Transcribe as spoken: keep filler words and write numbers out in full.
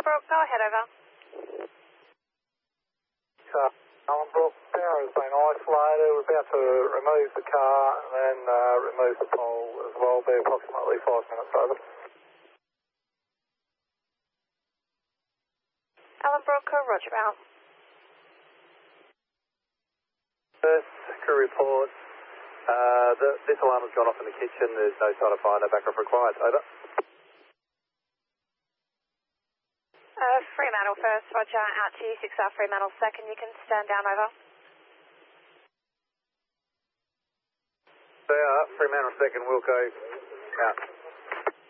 Brook, go ahead, over. Uh, Alan Brook, power has been isolated. We're about to remove the car and then uh, remove the pole as well. Be approximately five minutes over. Alan Brook, roger out. First crew report. Uh, the, this alarm has gone off in the kitchen. There's no sign of fire, no backup required. Over. Uh, Fremantle first, roger, out to you, six R Fremantle second, you can stand down, over. They are, Fremantle second, Wilco, out.